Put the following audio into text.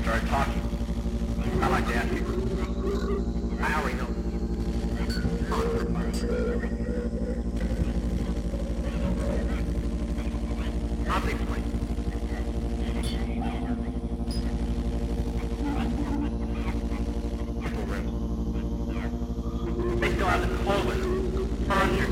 started talking. I'd like to ask you. I already know. I'll explain. They still have the clothing, furniture,